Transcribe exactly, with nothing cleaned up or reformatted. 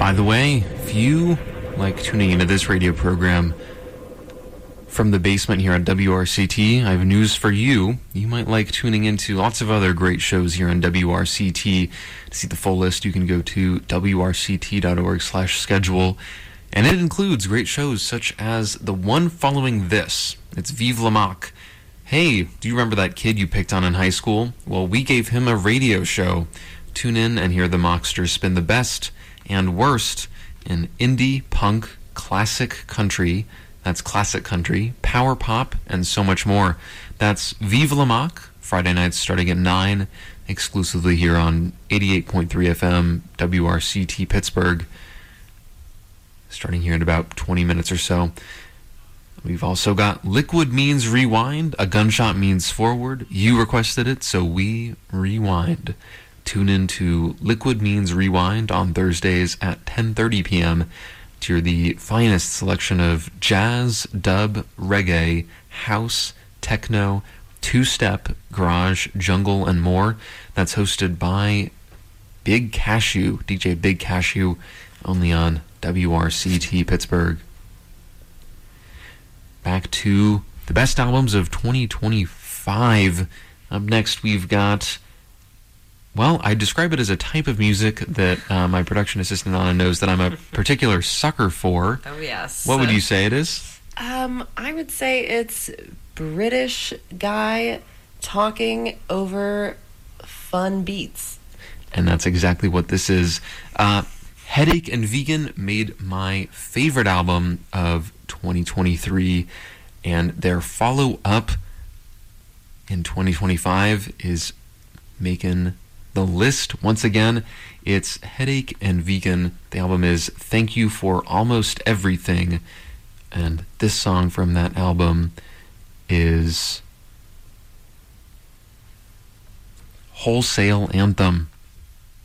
By the way, if you like tuning into this radio program from the basement here on W R C T, I have news for you. You might like tuning into lots of other great shows here on W R C T. To see the full list, you can go to W R C T dot org slash schedule. And it includes great shows such as the one following this. It's Vive la Mock. Hey, do you remember that kid you picked on in high school? Well, we gave him a radio show. Tune in and hear the Mocksters spin the best and worst in indie, punk, classic country, that's classic country, power pop, and so much more. That's Vive la Mock, Friday nights starting at nine, exclusively here on eighty-eight point three F M, W R C T Pittsburgh, starting here in about twenty minutes or so. We've also got Liquid Means Rewind, A Gunshot Means Forward. You requested it, so we rewind. Tune in to Liquid Means Rewind on Thursdays at ten thirty p.m. to hear the finest selection of jazz, dub, reggae, house, techno, two-step, garage, jungle, and more. That's hosted by Big Cashew, D J Big Cashew, only on W R C T Pittsburgh. Back to the best albums of twenty twenty-five. Up next, we've got, well, I describe it as a type of music that uh, my production assistant Anna knows that I'm a particular sucker for. Oh, yes. What would you say it is? Um, I would say it's British guy talking over fun beats. And that's exactly what this is. Uh, Headache and Vegan made my favorite album of twenty twenty-three, and their follow-up in twenty twenty-five is making the list once again. It's Headache and Vegan. The album is Thank You for Almost Everything, and this song from that album is Wholesale Anthem.